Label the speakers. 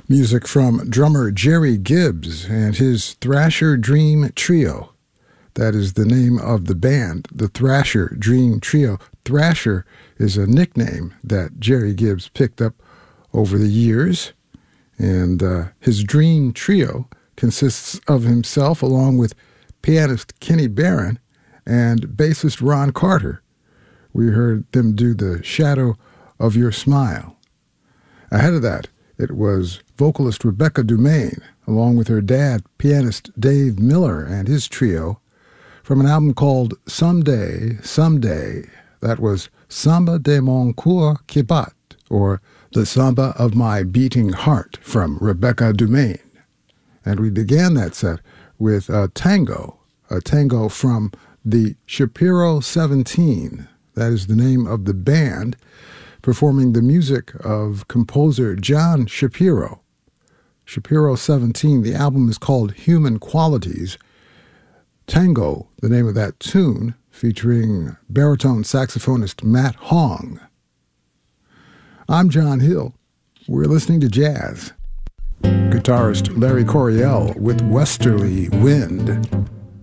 Speaker 1: Music from drummer Jerry Gibbs and his Thrasher Dream Trio. That is the name of the band, the Thrasher Dream Trio. Thrasher is a nickname that Jerry Gibbs picked up over the years, and his Dream Trio consists of himself along with pianist Kenny Barron and bassist Ron Carter. We heard them do The Shadow of Your Smile. Ahead of that, it was vocalist Rebecca Dumaine, along with her dad, pianist Dave Miller, and his trio, from an album called Someday, Someday. That was Samba de mon cœur qui bat, or The Samba of My Beating Heart, from Rebecca Dumaine. And we began that set with a tango from the Shapiro 17. That is the name of the band, performing the music of composer John Shapiro. Shapiro 17, the album is called Human Qualities. Tango, the name of that tune, featuring baritone saxophonist Matt Hong. I'm John Hill. We're listening to jazz. Guitarist Larry Coryell with Westerly Wind.